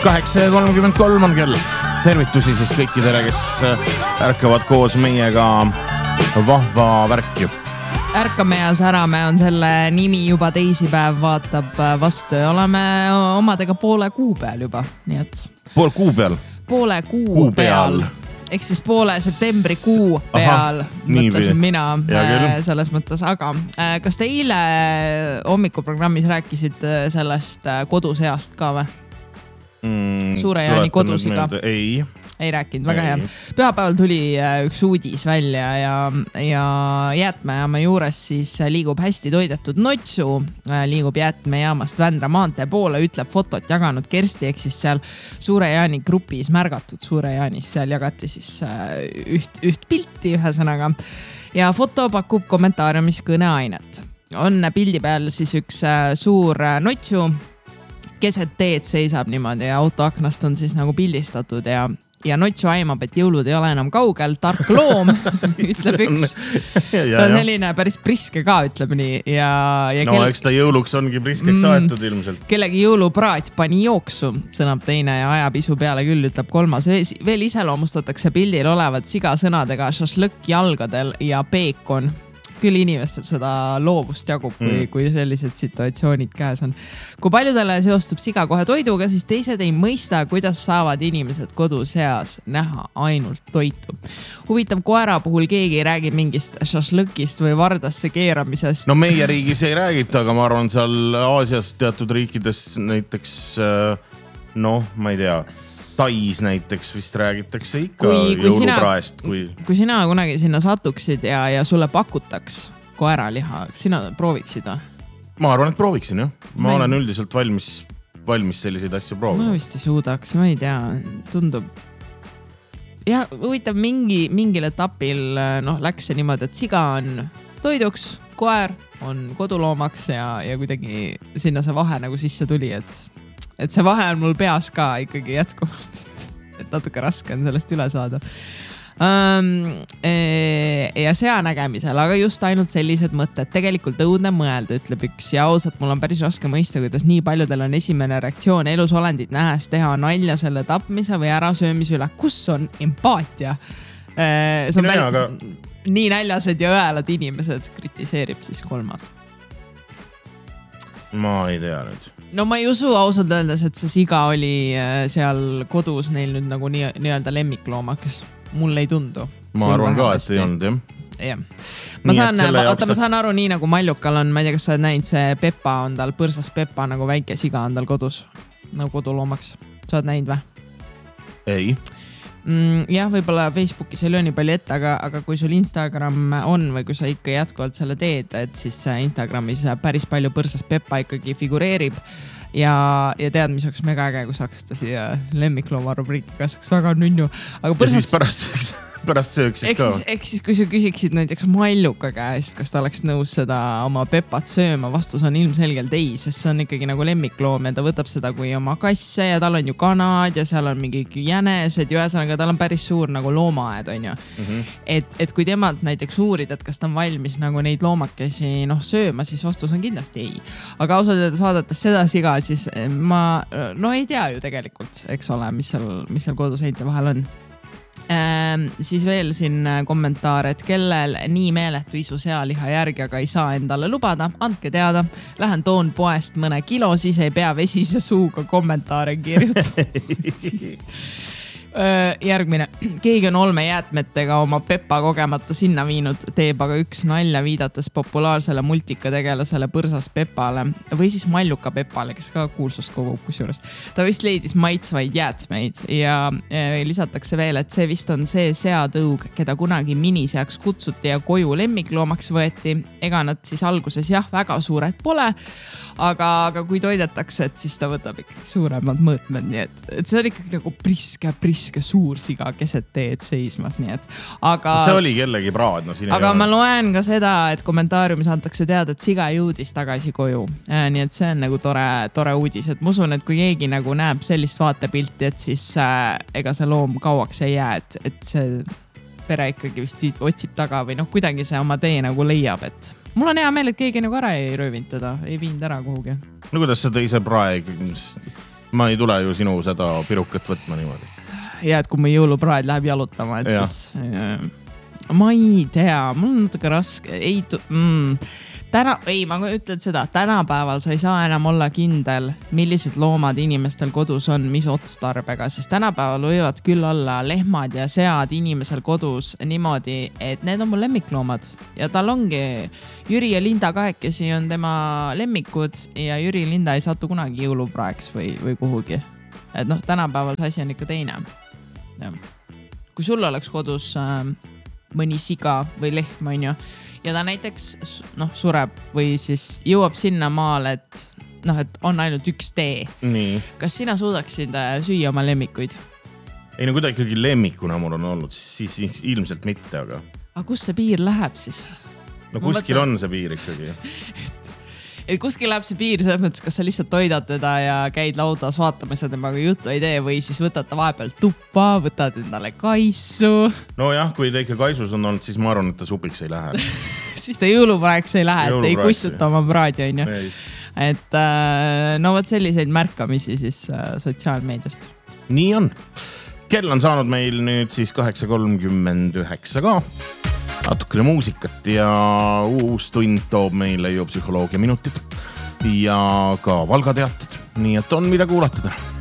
8:33 on kell. Tervitusi siis kõikidele, kes ärkavad koos meiega vahva värki. Ärkame ja särame on selle nimi juba teisipäev vaatab vastu ja oleme omadega poole kuu peal juba, nii et... Poole kuu peal? Poole kuu peal. Ehk siis poole septembri kuu peal, mõtlesin mina selles mõttes, aga kas te eile hommikuprogrammis rääkisid sellest koduseast ka või? Suure Jaani kodusiga? Ei rääkinud, väga hea. Pühapäeval tuli üks uudis välja ja jäätmejaama juures siis liigub hästi toidetud notsu, liigub jäätmejaamast Vändra maantee poole, ütleb fotot jaganud Kersti, ehk siis seal Suure Jaani grupis märgatud Suure Jaanis, seal jagati siis üht pilti ühesõnaga ja foto pakub kommentaariumis kõneainet. On pildi peal siis üks suur notsu, keset teed seisab niimoodi ja autoaknast on siis nagu pildistatud ja notsu aimab, et jõulud ei ole enam kaugel, tark loom, ütleb üks. Ta on selline päris priske ka, ütleb nii. Eks ta jõuluks ongi priskeks aetud ilmselt. Kellegi jõulupraat pani jooksu, sõnab teine ja ajab isu peale küll, ütleb kolmas. Veel iseloomustatakse pildil olevat siga sõnadega šašlõkk jalgadel ja peekon. Küll inimestel seda loovust jagub, kui sellised situatsioonid käes on. Kui paljudele seostub siga kohe toiduga, siis teised ei mõista, kuidas saavad inimesed koduseas näha ainult toitu. Huvitav, koera puhul keegi ei räägi mingist šašlõkist või vardasse keeramisest. No meie riigis ei räägita, aga ma arvan, seal Aasias teatud riikides näiteks, ma ei tea, Tais näiteks vist räägitakse ikka jõulupraest. Kui sina kunagi sinna satuksid ja sulle pakutaks koeraliha, sina prooviksid või? Ma arvan, et prooviksin, jah. Ma olen üldiselt valmis selliseid asju proovida. Ma vist ei suudaks, ma ei tea, tundub. Ja huvitav, mingil etapil läks see niimoodi, et siga on toiduks, koer on koduloomaks ja kuidagi sinna see vahe nagu sisse tuli, et see vahe on mul peas ka ikkagi jätkuvalt, et natuke raske on sellest üle saada. Ja sea nägemisel, aga just ainult sellised mõtted. Tegelikult õudne mõelda, ütleb üks ja ausalt, mul on päris raske mõista, kuidas nii paljudel on esimene reaktsioon elusolendit nähes teha nalja selle tapmise või ärasöömise üle. Kus on empaatia? See on nii näljased ja õelad inimesed, kritiseerib siis kolmas. Ma ei tea nüüd. No ma ei usu ausalt öeldes, et see siga oli seal kodus neil nüüd nagu nii-öelda lemmikloomaks. Mul ei tundu. Ma arvan ka, et ei olnud, jah. Ma saan aru nii nagu Maljukal on, ma ei tea, kas sa näinud, see Peppa on tal, põrsas Peppa nagu väike siga on tal kodus, nagu koduloomaks. Sa oled näinud või? Ei. Jah, võib-olla Facebookis ei löö nii palju ette, aga kui sul Instagram on või kui sa ikka jätkuvalt selle teed, et siis Instagramis päris palju põrsas Peppa ikkagi figureerib ja tead, mis oleks mega äge, kui saaks ta siia lemmiklooma rubriiki, kas oleks väga nunnu. Ja siis pärast sööks siis ka. Ehk siis, kui sa küsiksid näiteks Maljuka käest, kas ta oleks nõus seda oma Peppat sööma, vastus on ilmselgelt ei, sest see on ikkagi nagu lemmikloom ja ta võtab seda kui oma kasse ja tal on ju kanad ja seal on mingi jänesed ja ühesõnaga tal on päris suur nagu loomaaed, on ju. Et kui temalt näiteks uurid, et kas ta on valmis nagu neid loomakesi sööma, siis vastus on kindlasti ei. Aga ausalt vaadates seda siga, siis ma ei tea ju tegelikult, eks ole, mis seal koduseinte vahel on. Siis veel siin kommentaar, et kellel nii meeletu isu sealiha järgi, aga ei saa endale lubada, andke teada. Lähen toon poest mõne kilo, siis ei pea vesise suuga kommentaare kirjutada. Järgmine. Keegi on olmejäätmetega oma Peppa kogemata sinna viinud, teeb aga üks nalja viidates populaarsele multikategelasele põrsas Peppale või siis Maljuka Peppale, kes ka kuulsust kogub kusjuures. Ta vist leidis maitsvaid jäätmeid ja lisatakse veel, et see vist on see seatõug, keda kunagi miniseaks kutsuti ja koju lemmikloomaks võeti. Ega nad siis alguses väga suured pole, aga kui toidetakse, et siis ta võtab ikkagi suuremad mõõtmed, nii et see on ikkagi nagu priske suur siga keset teed seismas, nii et see oli kellegi praad, aga ma loen ka seda, et kommentaariumis antakse teada, et siga jõudis tagasi koju, nii et see on nagu tore uudis, et ma usun, et kui keegi nagu näeb sellist vaatepilti, et siis ega see loom kauaks ei jää, et see pere ikkagi vist otsib taga või kuidagi see oma tee nagu leiab, et mul on hea meel, et keegi nagu ära ei röövinud teda, ei viinud ära kuhugi. No kuidas see teise praeg ma ei tule ju sinu seda pirukat võtma niimoodi. Ja, et kui mu jõulupraed läheb jalutama, et ja. Siis ma ei tea, mul on natuke raske, ma ütlen seda, tänapäeval sa ei saa enam olla kindel, millised loomad inimestel kodus on, mis otstarbega, siis tänapäeval võivad küll olla lehmad ja sead inimesel kodus niimoodi, et need on mul lemmikloomad ja tal ongi Jüri ja Linda kahekesi on tema lemmikud ja Jüri ja Linda ei satu kunagi jõulupraeks või kuhugi. Et tänapäeval see asi on ikka teine. Ja. Kui sul oleks kodus mõni siga või lehm, on ju, ja ta näiteks sureb või siis jõuab sinna maale, et on ainult üks tee. Nii. Kas sina suudaksid süüa oma lemmikuid? Ei, kui ta ikkagi lemmikuna mul on olnud, siis ilmselt mitte, aga... Aga kus see piir läheb siis? Kuskil on see piir ikkagi. Et kuskil läheb see piir selles mõttes, kas sa lihtsalt toidad teda ja käid laudas vaatamas ja temaga juttu ei tee või siis võtad ta vahepeal tuppa, võtad endale kaisu. No jah, kui ta ikka kaisus on olnud, siis ma arvan, et ta supiks ei lähe. Siis ta jõulupraeks ei lähe, et ei kussuta oma praadi, on ju. Et võt selliseid märkamisi siis sotsiaalmeediast. Nii on. Kell on saanud meil nüüd siis 8:39 ka. Natukene muusikat ja uus tund toob meile ju psühholoogia minutid ja ka Valga teated, nii et on mida kuulata täna.